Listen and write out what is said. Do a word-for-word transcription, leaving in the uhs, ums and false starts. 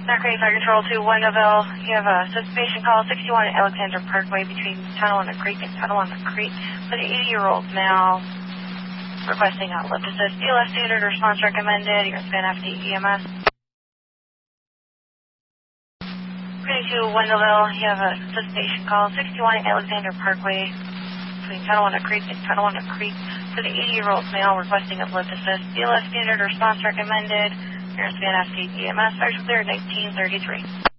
Zachary Fire Control to Wendellville. You have a suspicion call sixty-one Alexander Parkway between Tonawanda Creek and Tonawanda Creek for the eighty-year-old male requesting a lift assist. B L S standard response recommended. You're Span F D E M S. Ready to Wendellville. You have a suspicion call sixty-one Alexander Parkway between Tonawanda Creek and Tonawanda Creek for the eighty-year-old male requesting a lift assist. B L S standard response recommended. You're Span F D E M S. Search clear nineteen thirty-three.